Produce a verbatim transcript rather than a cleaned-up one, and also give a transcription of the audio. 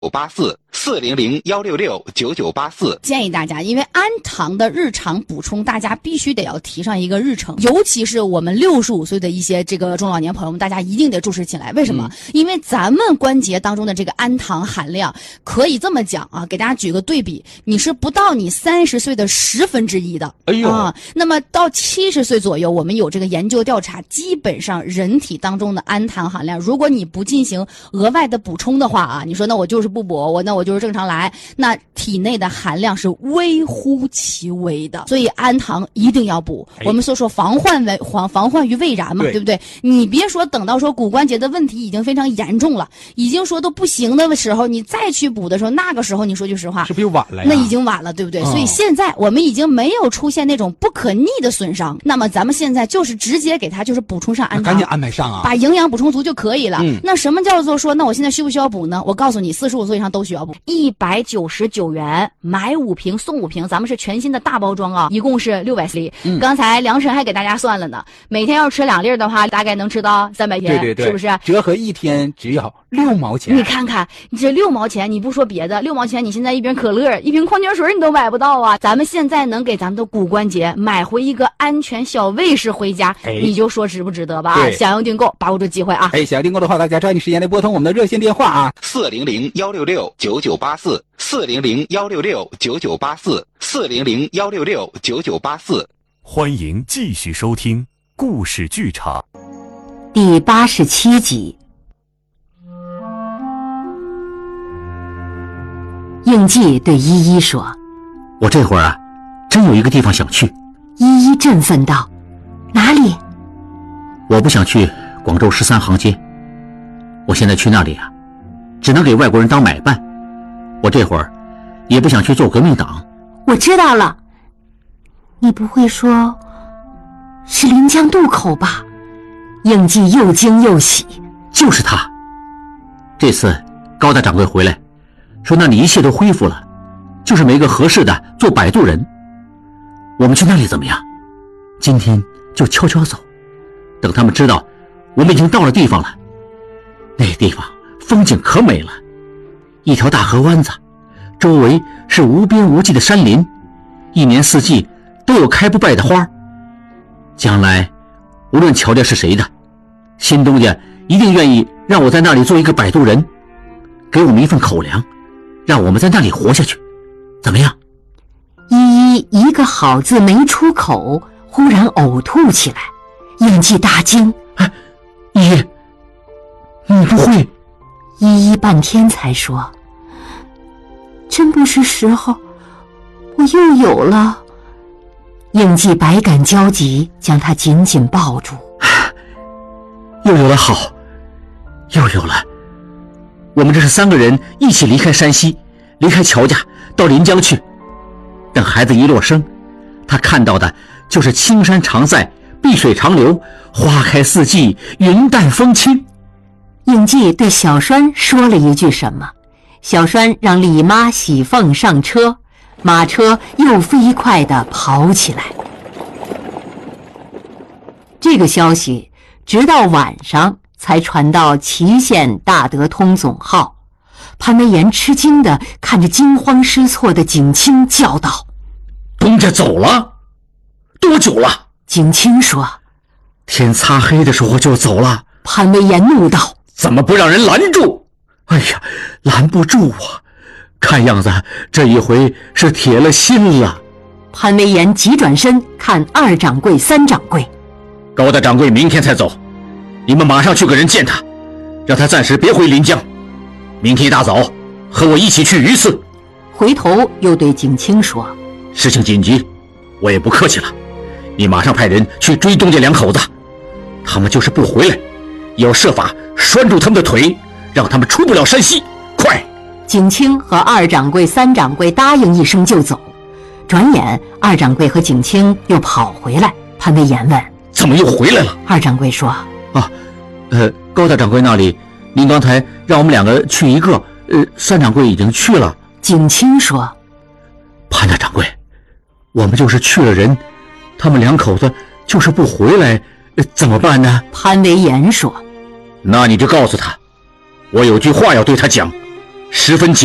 八四四零零幺六六九九八四。 建议大家，因为氨糖的日常补充，大家必须得要提上一个日程，尤其是我们六十五岁的一些这个中老年朋友们，大家一定得重视起来。为什么？嗯、因为咱们关节当中的这个氨糖含量，可以这么讲啊，给大家举个对比，你是不到你三十岁的十分之一的。 哎呦啊，那么到七十岁左右，我们有这个研究调查，基本上人体当中的氨糖含量，如果你不进行额外的补充的话啊，你说那我就是不补，我那我就是正常来，那体内的含量是微乎其微的，所以氨糖一定要补。哎、我们所说防患为防防患于未然嘛， 对, 对不对？你别说等到说骨关节的问题已经非常严重了，已经说都不行的时候，你再去补的时候，那个时候你说句实话， 是不是晚了呀？ 那已经晚了，对不对？哦、所以现在我们已经没有出现那种不可逆的损伤，那么咱们现在就是直接给它就是补充上氨糖， 赶紧安排上啊， 把营养补充足就可以了。 嗯、 那什么叫做说，那我现在需不需要补呢？我告诉你，四十五岁以上都需要补，一百九十九元买五瓶送五瓶，咱们是全新的大包装啊，一共是六百粒。嗯、刚才梁晨还给大家算了呢，每天要吃两粒的话，大概能吃到三百天， 对对对， 是不是？ 折合一天只要六毛钱。 你看看，你这六毛钱，你不说别的，六毛钱你现在一瓶可乐、一瓶矿泉水你都买不到啊！咱们现在能给咱们的骨关节买回一个安全小卫士回家，哎、你就说值不值得吧？想要订购，把握住机会啊！ 哎，想要订购的话，大家抓紧时间来拨通我们的热线电话啊， 四零零幺六六九九八四，四零零幺六六九九八四，四零零幺六六九九八四。 欢迎继续收听故事剧场第八十七集。应季对依依说：“ 我这会儿啊，真有一个地方想去。” 依依振奋道：“哪里？”“ 我不想去广州十三行街，我现在去那里啊，只能给外国人当买办。我这会儿也不想去做革命党。”“ 我知道了，你不会说是临江渡口吧？”应季又惊又喜：“ 就是他。这次高大掌柜回来说那里一切都恢复了，就是没个合适的做摆渡人。我们去那里怎么样？今天就悄悄走，等他们知道我们已经到了地方了。那地方风景可美了，一条大河湾子，周围是无边无际的山林，一年四季都有开不败的花。将来无论瞧见是谁的，新东家一定愿意让我在那里做一个摆渡人，给我们一份口粮，让我们在那里活下去，怎么样？” 依依一个好字没出口，忽然呕吐起来。应季大惊：“ 哎，依依，你不会？” 依依半天才说：“真不是时候，我又有了。”应季百感交集，将他紧紧抱住。 又有了好，又有了。我们这是三个人一起离开山西，离开乔家，到临江去。等孩子一落生，他看到的就是青山常在，碧水长流，花开四季，云淡风轻。 应季对小栓说了一句什么，小栓让李妈喜凤上车，马车又飞快地跑起来。这个消息直到晚上才传到祁县大德通总号。潘维言吃惊地看着惊慌失措的景清，叫道：“ 东家走了？多久了？” 景清说：“ 天擦黑的时候就走了。” 潘维言怒道：“ 怎么不让人拦住？”“哎呀，拦不住啊！看样子这一回是铁了心了。” 潘维言急转身看二掌柜、三掌柜：“ 高大掌柜明天才走，你们马上去个人见他，让他暂时别回临江。明天一大早和我一起去榆次。” 回头又对景清说：“ 事情紧急，我也不客气了，你马上派人去追东家两口子，他们就是不回来，也要设法拴住他们的腿，让他们出不了山西。快！” 景清和二掌柜、三掌柜答应一声就走。转眼二掌柜和景清又跑回来。潘维言问：“ 怎么又回来了？” 二掌柜说：“ 啊，呃，高大掌柜那里您刚才让我们两个去一个，呃，三掌柜已经去了。” 景清说：“ 潘大掌柜，我们就是去了人，他们两口子就是不回来，呃、怎么办呢？” 潘维言说：“ 那你就告诉他，我有句话要对他讲， 十分紧